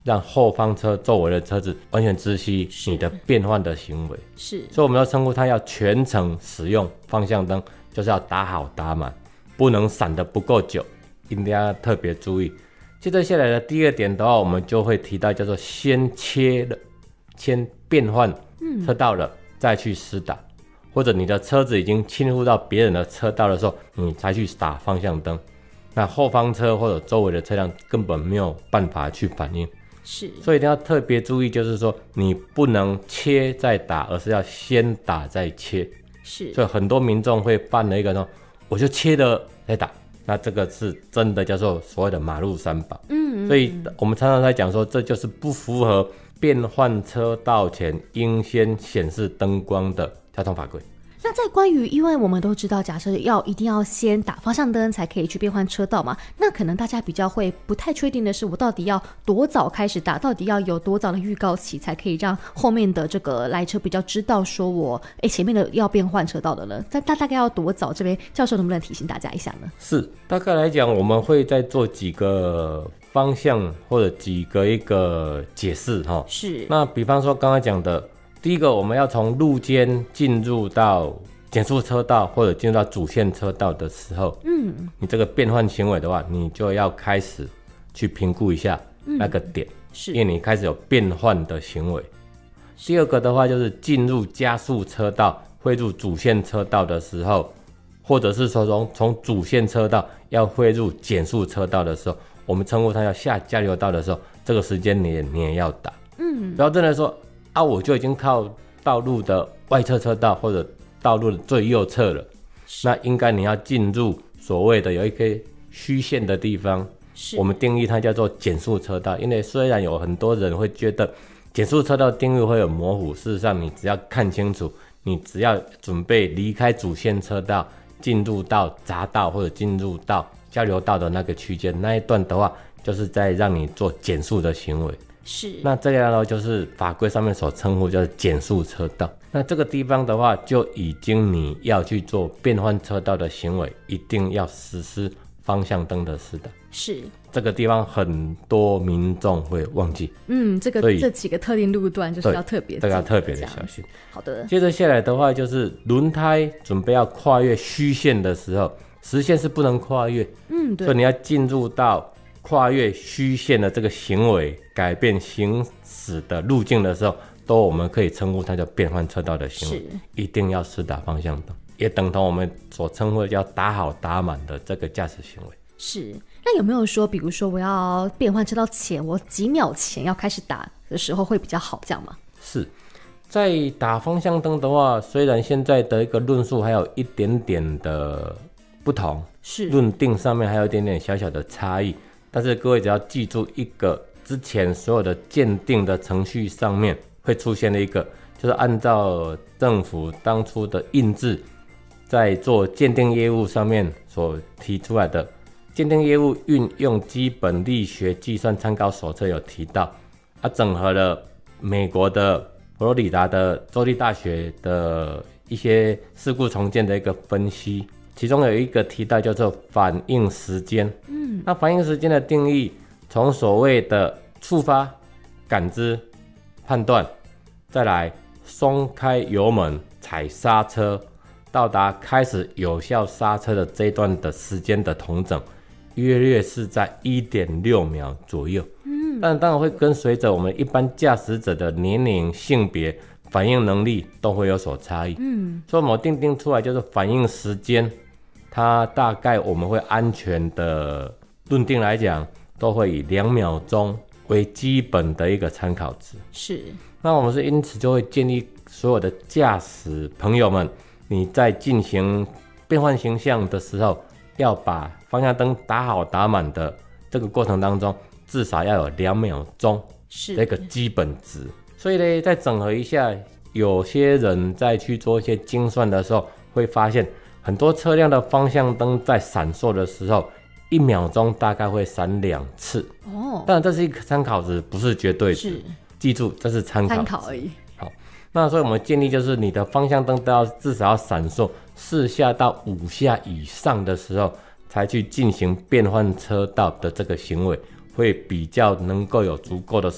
让后方车周围的车子完全知悉你的变换的行为。 是， 所以我们要称呼它要全程使用方向灯，就是要打好打满，不能闪得不够久，一定要特别注意。接着下来的第二点的话，我们就会提到叫做先切了，先变换车道了，再去施打，或者你的车子已经侵入到别人的车道的时候，你才去打方向灯，那后方车或者周围的车辆根本没有办法去反应。 是， 所以一定要特别注意，就是说你不能切再打，而是要先打再切。 是， 所以很多民众会犯了一个呢，我就切了再打，那这个是真的叫做所谓的马路三宝。所以我们常常在讲说，这就是不符合变换车道前应先显示灯光的交通法规。 那在关于，因为我们都知道，假设一定要先打方向灯才可以去变换车道嘛，那可能大家比较会不太确定的是，我到底要多早开始打，到底要有多早的预告期，才可以让后面的这个来车比较知道说我前面的要变换车道的呢？大概要多早？这边教授能不能提醒大家一下呢？ 是，大概来讲，我们会再做几个方向或者几个一个解释哈。 是， 那比方说刚才讲的。第一个，我们要从路肩进入到减速车道或者进入到主线车道的时候，你这个变换行为的话，你就要开始去评估一下那个点， 是， 因为你开始有变换的行为。第二个的话，就是进入加速车道汇入主线车道的时候，或者是说从主线车道要汇入减速车道的时候，我们称呼它要下交流道的时候，这个时间你也要打，不要真的说。我就已经靠道路的外侧车道或者道路的最右侧了，那应该你要进入所谓的有一个虚线的地方，我们定义它叫做减速车道。因为虽然有很多人会觉得减速车道定义会很模糊，事实上你只要看清楚，你只要准备离开主线车道进入到匝道或者进入到交流道的那个区间，那一段的话就是在让你做减速的行为。 是， 那这样呢，就是法规上面所称呼叫减速车道。那这个地方的话，就已经你要去做变换车道的行为，一定要实施方向灯的施打。 是， 这个地方很多民众会忘记。 这几个特定路段就是要特别这个要特别的小心。 好的。 接着下来的话，就是轮胎准备要跨越虚线的时候，实线是不能跨越。对。所以你要进入到跨越虚线的这个行为，改变行驶的路径的时候，我们可以称呼它叫变换车道的行为，一定要施打方向灯，也等同我们所称呼的叫打好打满的这个驾驶行为。 是，那有没有说，比如说我要变换车道前，我几秒前要开始打的时候会比较好，这样吗？ 是，在打方向灯的话，虽然现在的一个论述还有一点点的不同，是论定上面还有一点点小小的差异。但是各位只要记住一个，之前所有的鉴定的程序上面会出现的一个，就是按照政府当初的印制，在做鉴定业务上面所提出来的鉴定业务运用基本力学计算参考手册有提到，整合了美国的佛罗里达的州立大学的一些事故重建的一个分析。其中有一个提到叫做反应时间，那反应时间的定义，从所谓的触发、感知、判断，再来松开油门、踩刹车，到达开始有效刹车的这一段的时间的统整，约略是在 1.6 秒左右。但当然会跟随着我们一般驾驶者的年龄、性别、反应能力都会有所差异。所以我们定出来就是反应时间，它大概我们会安全的论定来讲，都会以2秒钟为基本的一个参考值。 是， 那我们是因此就会建议所有的驾驶朋友们，你在进行变换形象的时候，要把方向灯打好打满的这个过程当中，至少要有2秒钟这个基本值。所以呢，再整合一下，有些人在去做一些精算的时候，会发现很多车辆的方向灯在闪烁的时候，1秒钟大概会闪2次。当然这是一个参考值，不是绝对值。记住，这是参考而已。 好，那所以我们建议就是你的方向灯都要至少要闪烁4下到5下以上的时候，才去进行变换车道的这个行为，会比较能够有足够的时